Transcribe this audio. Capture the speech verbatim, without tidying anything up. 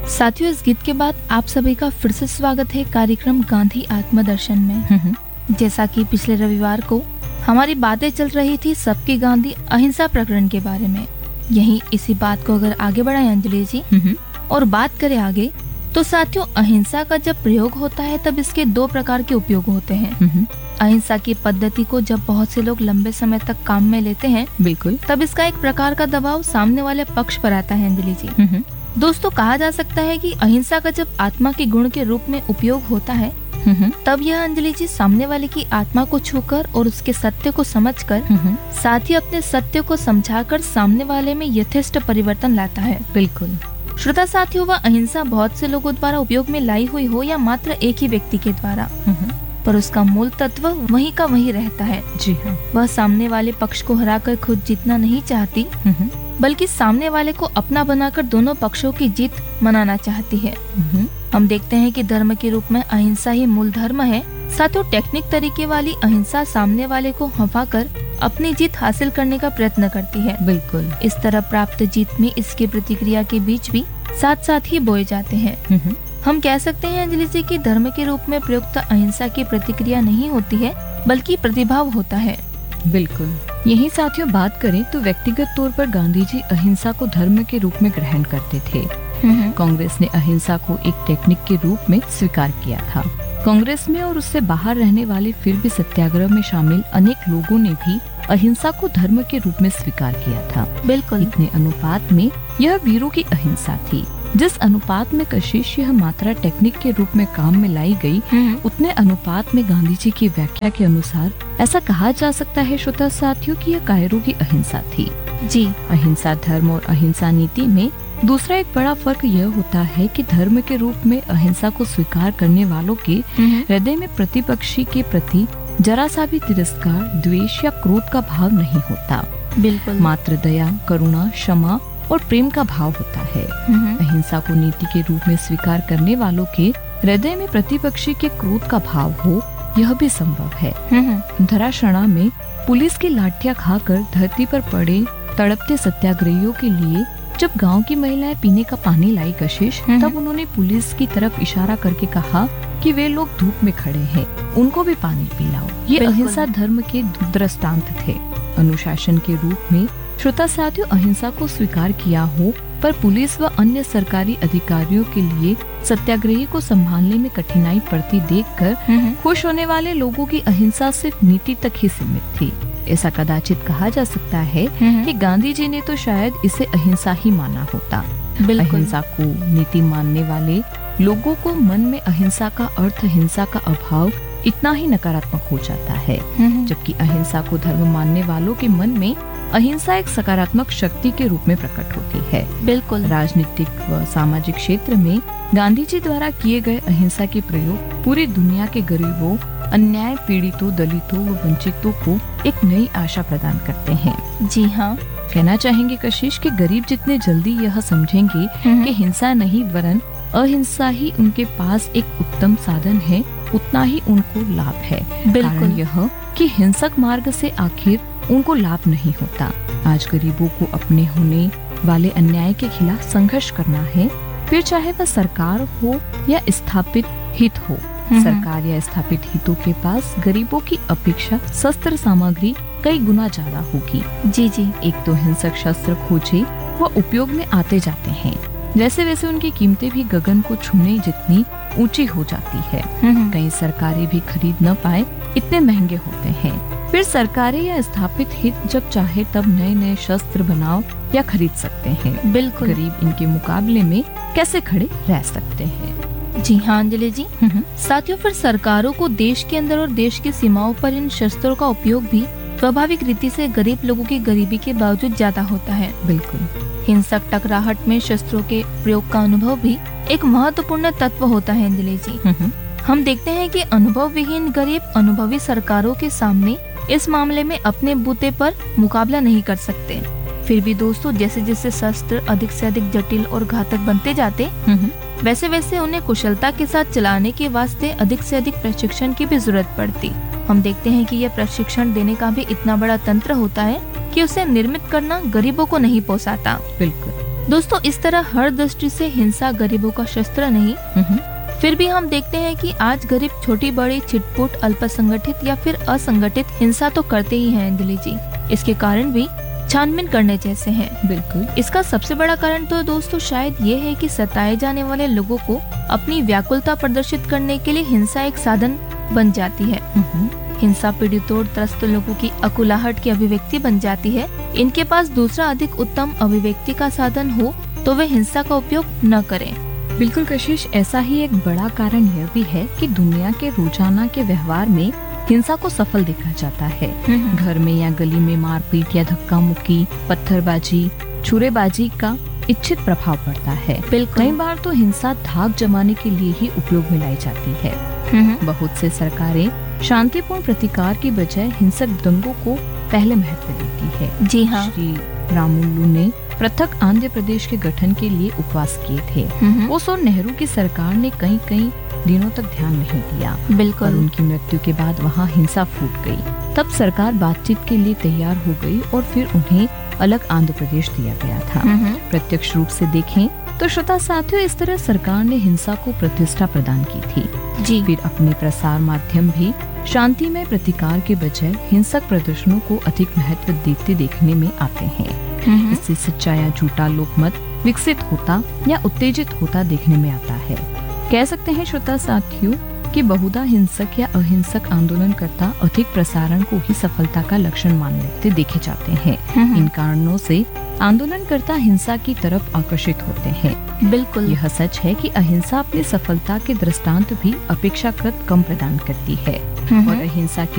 साथियों, इस गीत के बाद आप सभी का फिर से स्वागत है कार्यक्रम गांधी आत्मदर्शन में। जैसा कि पिछले रविवार को हमारी बातें चल रही थी सबकी गांधी अहिंसा प्रकरण के बारे में, यही इसी बात को अगर आगे बढ़ाएं अंजलि जी और बात करें आगे, तो साथियों अहिंसा का जब प्रयोग होता है तब इसके दो प्रकार के उपयोग होते हैं। अहिंसा की पद्धति को जब बहुत से लोग लंबे समय तक काम में लेते हैं, बिल्कुल, तब इसका एक प्रकार का दबाव सामने वाले पक्ष पर आता है अंजलि जी। दोस्तों, कहा जा सकता है कि अहिंसा का जब आत्मा के गुण के रूप में उपयोग होता है, तब यह अंजलि जी सामने वाले की आत्मा को छूकर और उसके सत्य को समझकर, साथ ही अपने सत्य को समझाकर सामने वाले में यथेष्ट परिवर्तन लाता है। बिल्कुल श्रोता साथियों, वह अहिंसा बहुत से लोगों द्वारा उपयोग में लाई हुई हो या मात्र एक ही व्यक्ति के द्वारा, पर उसका मूल तत्व वही का वही रहता है। जी हाँ, वह सामने वाले पक्ष को हराकर खुद जीतना नहीं चाहती, बल्कि सामने वाले को अपना बनाकर दोनों पक्षों की जीत मनाना चाहती है। हम देखते हैं कि धर्म के रूप में अहिंसा ही मूल धर्म है। साथियों, टेक्निक तरीके वाली अहिंसा सामने वाले को हंसाकर अपनी जीत हासिल करने का प्रयत्न करती है। बिल्कुल, इस तरह प्राप्त जीत में इसकी प्रतिक्रिया के बीच भी साथ साथ ही बोए जाते हैं। हम कह सकते हैं अंजलि जी कि धर्म के रूप में प्रयुक्त अहिंसा की प्रतिक्रिया नहीं होती है, बल्कि प्रतिभाव होता है। बिल्कुल, यही साथियों बात करें तो व्यक्तिगत तौर पर गांधी जी अहिंसा को धर्म के रूप में ग्रहण करते थे। कांग्रेस ने अहिंसा को एक टेक्निक के रूप में स्वीकार किया था। कांग्रेस में और उससे बाहर रहने वाले फिर भी सत्याग्रह में शामिल अनेक लोगों ने भी अहिंसा को धर्म के रूप में स्वीकार किया था। बिल्कुल, इतने अनुपात में यह वीरों की अहिंसा थी। जिस अनुपात में कशिश यह मात्रा टेक्निक के रूप में काम में लाई गई, उतने अनुपात में गांधी जी की व्याख्या के अनुसार ऐसा कहा जा सकता है श्रोता साथियों कि यह कायरों की अहिंसा थी। जी, अहिंसा धर्म और अहिंसा नीति में दूसरा एक बड़ा फर्क यह होता है कि धर्म के रूप में अहिंसा को स्वीकार करने वालों के हृदय में प्रतिपक्षी के प्रति जरा सा भी तिरस्कार, द्वेष या क्रोध का भाव नहीं होता। बिल्कुल, मात्र दया, करुणा, क्षमा और प्रेम का भाव होता है। अहिंसा को नीति के रूप में स्वीकार करने वालों के हृदय में प्रतिपक्षी के क्रोध का भाव हो, यह भी संभव है। धराशणा में पुलिस की लाठियां खाकर धरती पर पड़े तड़पते सत्याग्रहियों के लिए जब गांव की महिलाएं पीने का पानी लाई कशिश, तब उन्होंने पुलिस की तरफ इशारा करके कहा कि वे लोग धूप में खड़े हैं, उनको भी पानी पिलाओ। ये अहिंसा धर्म के दृष्टांत थे। अनुशासन के रूप में श्रोता साथियों अहिंसा को स्वीकार किया हो, पर पुलिस व अन्य सरकारी अधिकारियों के लिए सत्याग्रही को संभालने में कठिनाई पड़ती देखकर खुश होने वाले लोगों की अहिंसा सिर्फ नीति तक ही सीमित थी। ऐसा कदाचित कहा जा सकता है कि गांधी जी ने तो शायद इसे अहिंसा ही माना होता। अहिंसा को नीति मानने वाले लोगों को मन में अहिंसा का अर्थ हिंसा का अभाव इतना ही नकारात्मक हो जाता है, जबकि अहिंसा को धर्म मानने वालों के मन में अहिंसा एक सकारात्मक शक्ति के रूप में प्रकट होती है। बिल्कुल, राजनीतिक व सामाजिक क्षेत्र में गांधी जी द्वारा किए गए अहिंसा के प्रयोग पूरी दुनिया के गरीबों, अन्याय पीड़ितों, दलितों व वंचितों को एक नई आशा प्रदान करते हैं। जी हाँ, कहना चाहेंगे कशिश कि गरीब जितने जल्दी यह समझेंगे कि हिंसा नहीं वरन अहिंसा ही उनके पास एक उत्तम साधन है, उतना ही उनको लाभ है। कारण यह कि हिंसक मार्ग से आखिर उनको लाभ नहीं होता। आज गरीबों को अपने होने वाले अन्याय के खिलाफ संघर्ष करना है, फिर चाहे वह सरकार हो या स्थापित हित हो। सरकार या स्थापित हितों के पास गरीबों की अपेक्षा शस्त्र सामग्री कई गुना ज्यादा होगी। जी जी, एक तो हिंसक शस्त्र खोजे व उपयोग में आते जाते हैं, जैसे वैसे उनकी कीमतें भी गगन को छूने जितनी ऊंची हो जाती है। कई सरकारें भी खरीद न पाए इतने महंगे होते हैं। फिर सरकारें या स्थापित हित जब चाहे तब नए नए शस्त्र बनाओ या खरीद सकते हैं। बिल्कुल, गरीब इनके मुकाबले में कैसे खड़े रह सकते हैं। जी हाँ अंजलि जी। साथियों, फिर सरकारों को देश के अंदर और देश की सीमाओं पर इन शस्त्रों का उपयोग भी स्वाभाविक रीति से गरीब लोगों की गरीबी के बावजूद ज्यादा होता है। बिल्कुल, हिंसक टकराहट में शस्त्रों के प्रयोग का अनुभव भी एक महत्वपूर्ण तत्व होता है अंजलि जी। हम देखते हैं कि अनुभव विहीन गरीब अनुभवी सरकारों के सामने इस मामले में अपने बूते पर मुकाबला नहीं कर सकते। फिर भी दोस्तों, जैसे जैसे शस्त्र अधिक से अधिक जटिल और घातक बनते जाते, वैसे वैसे उन्हें कुशलता के साथ चलाने के वास्ते अधिक से अधिक प्रशिक्षण की भी जरूरत पड़ती। हम देखते हैं कि यह प्रशिक्षण देने का भी इतना बड़ा तंत्र होता है कि उसे निर्मित करना गरीबों को नहीं पोसाता। बिल्कुल, दोस्तों, इस तरह हर दृष्टि से हिंसा गरीबों का शस्त्र नहीं, फिर भी हम देखते हैं कि आज गरीब छोटी बड़ी छिटपुट अल्पसंगठित या फिर असंगठित हिंसा तो करते ही हैं अंजलि जी। इसके कारण भी छानबीन करने जैसे हैं। बिल्कुल। इसका सबसे बड़ा कारण तो दोस्तों शायद ये है कि सताए जाने वाले लोगों को अपनी व्याकुलता प्रदर्शित करने के लिए हिंसा एक साधन बन जाती है। हिंसा पीड़ितों और त्रस्त लोगों की अकुलाहट की अभिव्यक्ति बन जाती है। इनके पास दूसरा अधिक उत्तम अभिव्यक्ति का साधन हो तो वे हिंसा का उपयोग न करें। बिल्कुल कशिश, ऐसा ही एक बड़ा कारण यह भी है कि दुनिया के रोजाना के व्यवहार में हिंसा को सफल देखा जाता है। घर में या गली में मारपीट या धक्का मुक्की, पत्थरबाजी, छुरेबाजी का इच्छित प्रभाव पड़ता है। कई बार तो हिंसा धाक जमाने के लिए ही उपयोग में लाई जाती है। बहुत से सरकारें शांतिपूर्ण प्रतिकार की बजाय हिंसक दंगों को पहले महत्व देती है। जी हाँ। श्री रामुलु ने पृथक आंध्र प्रदेश के गठन के लिए उपवास किए थे। उस और नेहरू की सरकार ने कई कई दिनों तक ध्यान नहीं दिया। बिल्कुल। और उनकी मृत्यु के बाद वहाँ हिंसा फूट गई। तब सरकार बातचीत के लिए तैयार हो गई और फिर उन्हें अलग आंध्र प्रदेश दिया गया था। प्रत्यक्ष रूप से देखें तो श्रोता साथियों, इस तरह सरकार ने हिंसा को प्रतिष्ठा प्रदान की थी। जी। फिर अपने प्रसार माध्यम भी शांतिमय प्रतिकार के बजाय हिंसक प्रदर्शनों को अधिक महत्व देते देखने में आते हैं। इससे सच्चा या झूठा लोकमत विकसित होता या उत्तेजित होता देखने में आता है। कह सकते हैं श्रोता साथियों कि बहुधा हिंसक या अहिंसक आंदोलनकर्ता अधिक प्रसारण को ही सफलता का लक्षण मान लेते देखे जाते हैं। इन कारणों से आंदोलनकर्ता हिंसा की तरफ आकर्षित होते हैं। बिल्कुल। यह सच है कि अहिंसा अपनी सफलता के दृष्टांत भी अपेक्षाकृत कम प्रदान करती है और अहिंसा की